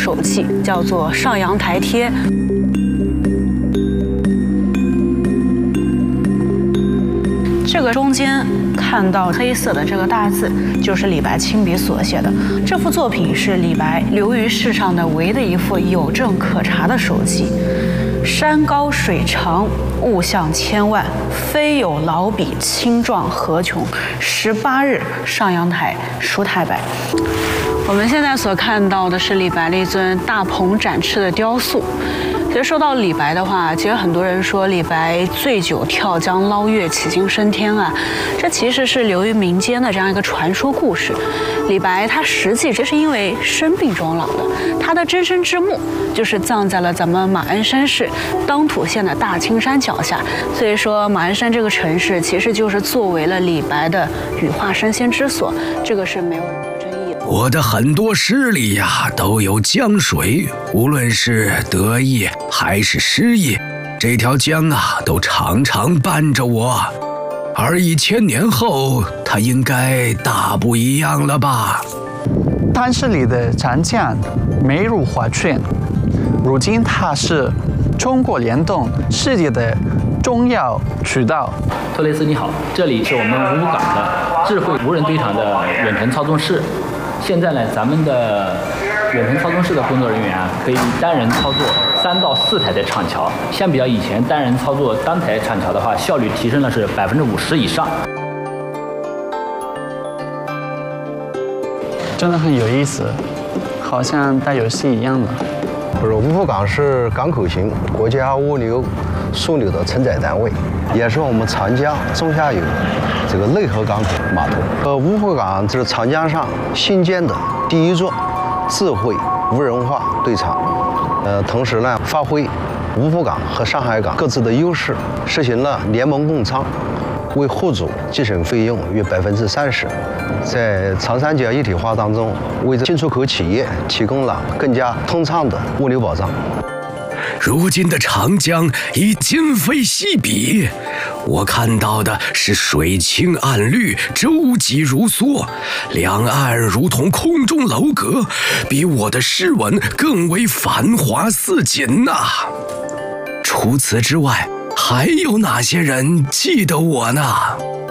手记，叫做《上阳台帖》。这个中间看到黑色的这个大字，就是李白亲笔所写的。这幅作品是李白流于世上的唯的一幅有证可查的手记。山高水长，物象千万，非有老笔青壮何穷。18日，上阳台，书太白。我们现在所看到的是李白的一尊大鹏展翅的雕塑。其实说到李白的话，其实很多人说李白醉酒跳江捞月起惊升天啊，这其实是流于民间的这样一个传说故事。李白他实际这是因为生病终老的，他的真身之墓就是葬在了咱们马鞍山市当涂县的大青山脚下，所以说马鞍山这个城市其实就是作为了李白的羽化升仙之所，这个是没有任何争议的。 我的很多诗里呀，都有江水，无论是得意还是失意，这条江啊，都常常伴着我。而1000年后，它应该大不一样了吧？ 单诗里的长江美如画卷，如今它是中国联动世界的重要渠道。 托雷斯你好，这里是我们吴港的智慧无人堆场的远程操纵室。现在呢，咱们的远程操纵室的工作人员啊，可以单人操作3到4台的畅桥。相比较以前单人操作单台畅桥的话，效率提升了是50%以上。 真的很有意思，好像打游戏一样的。 吴浦港是港口型国家物流枢纽的承载单位，也是我们长江中下游这个内河港口码头。吴浦港是长江上新建的第一座智慧无人化堆场。同时呢，发挥吴浦港和上海港各自的优势，实行了联盟共仓，为户主节省费用约30%。在长三角一体化当中，为进出口企业提供了更加通畅的物流保障。 如今的长江已今非昔比，我看到的是水清岸绿，舟楫如梭，两岸如同空中楼阁，比我的诗文更为繁华似锦呐。除此之外，还有哪些人记得我呢？